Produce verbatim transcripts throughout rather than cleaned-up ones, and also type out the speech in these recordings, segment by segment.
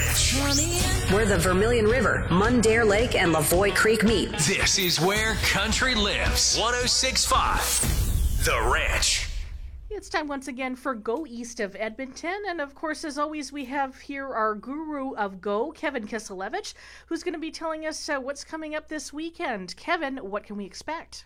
Rich. Where the Vermilion River, Mundare Lake, and Lavoy Creek meet. This is where country lives. one oh six point five The Rich. It's time once again for Go East of Edmonton. And of course, as always, we have here our guru of Go, Kevin Kiselevich, who's going to be telling us uh, what's coming up this weekend. Kevin, what can we expect?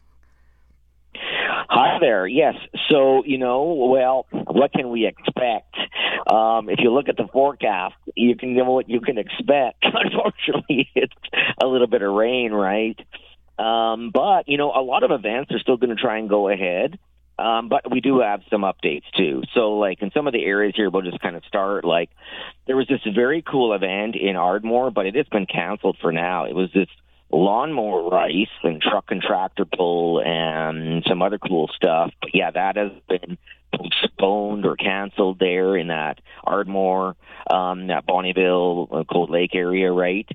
Hi there. Yes. So, you know, well, what can we expect? Um, if you look at the forecast, you can know what you can expect. Unfortunately, it's a little bit of rain, right? Um, but, you know, a lot of events are still going to try and go ahead. Um, but we do have some updates, too. So, like, in some of the areas here, we'll just kind of start. Like, there was this very cool event in Ardmore, but it has been canceled for now. It was this lawnmower race and truck and tractor pull and some other cool stuff. But, yeah, that has been postponed or canceled there in that Ardmore, um, that Bonnyville, Cold Lake area, right?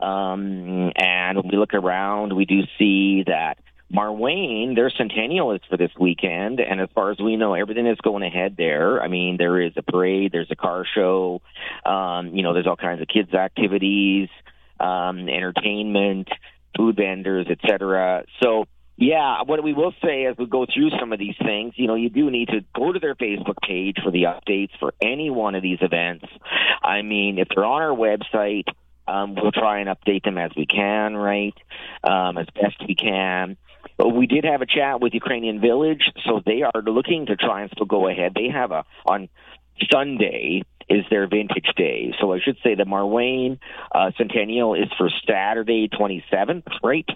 Um, and when we look around, we do see that Marwayne, their centennial is for this weekend, and as far as we know, everything is going ahead there. I mean, there is a parade, there's a car show, um, you know, there's all kinds of kids' activities, um, entertainment, food vendors, et cetera. So, yeah, what we will say as we go through some of these things, you know, you do need to go to their Facebook page for the updates for any one of these events. I mean, if they're on our website, um, we'll try and update them as we can, right, um, as best we can. But we did have a chat with Ukrainian Village, so they are looking to try and still go ahead. They have a, on Sunday is their vintage day. So I should say the Marwayne uh, Centennial is for Saturday twenty-seventh, right?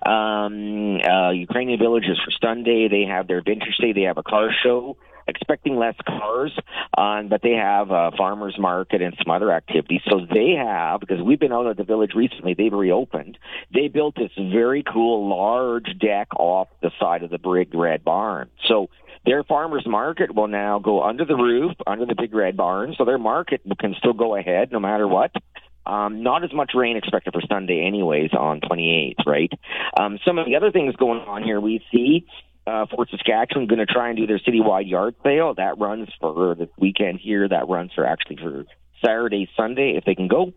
Um, uh, Ukrainian Village is for Sunday. They have their vintage day. They have a car show. Expecting less cars, um, but they have a farmer's market and some other activities. So they have, because we've been out at the village recently, they've reopened. They built this very cool large deck off the side of the Big Red Barn. So their farmer's market will now go under the roof, under the Big Red Barn. So their market can still go ahead no matter what. Um, not as much rain expected for Sunday anyways on twenty-eighth, right? Um, some of the other things going on here we see, Uh, Fort Saskatchewan going to try and do their citywide yard sale. That runs for this weekend here. That runs for actually for Saturday, Sunday, if they can go.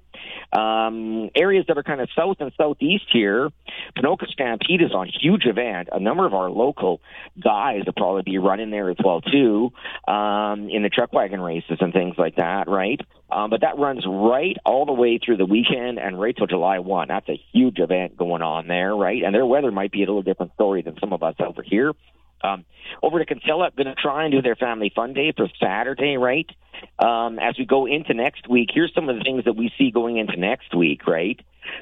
Um, areas that are kind of south and southeast here, Ponoka Stampede is on huge event. A number of our local guys will probably be running there as well, too, um, in the truck wagon races and things like that, right? Um, but that runs right all the way through the weekend and right till July first. That's a huge event going on there, right? And their weather might be a little different story than some of us over here. Um, over to Kinsella, going to try and do their family fun day for Saturday, right? Um, as we go into next week, here's some of the things that we see going into next week, right?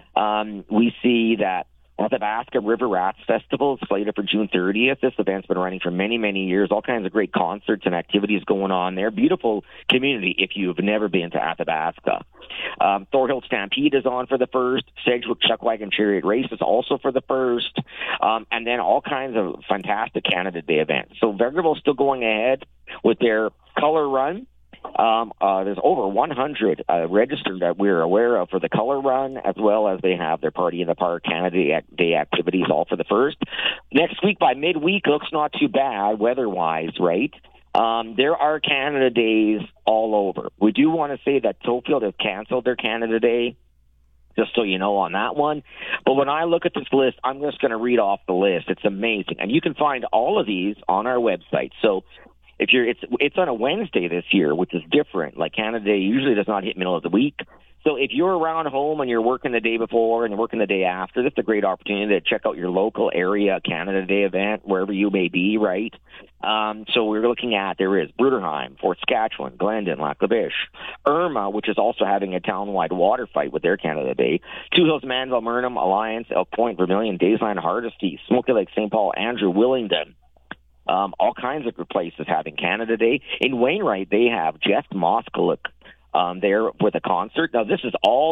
Um, we see that Athabasca River Rats Festival is slated for June thirtieth. This event's been running for many, many years. All kinds of great concerts and activities going on there. Beautiful community if you've never been to Athabasca. Um, Thorhill Stampede is on for the first. Sedgwick Chuckwagon Chariot Race is also for the first. Um, and then all kinds of fantastic Canada Day events. So Vegreville's still going ahead with their color run. Um, uh, there's over one hundred uh, registered that we're aware of for the color run, as well as they have their Party in the Park Canada Day activities all for the first. Next week, by midweek, looks not too bad weather-wise, right? Um, there are Canada Days all over. We do want to say that Tofield has canceled their Canada Day, just so you know on that one. But when I look at this list, I'm just going to read off the list. It's amazing. And you can find all of these on our website. So if you're, it's it's on a Wednesday this year, which is different. Like Canada Day usually does not hit middle of the week. So if you're around home and you're working the day before and you're working the day after, that's a great opportunity to check out your local area Canada Day event, wherever you may be, right? Um, so we're looking at, there is Bruderheim, Fort Saskatchewan, Glendon, Lac La Biche, Irma, which is also having a town-wide water fight with their Canada Day, Two Hills, Manville, Murnum, Alliance, Elk Point, Vermilion, Daysland, Hardisty, Smoky Lake, Saint Paul, Andrew, Willingdon. Um, all kinds of places having Canada Day. In Wainwright, they have Jeff Moskalik um, there with a concert. Now, this is all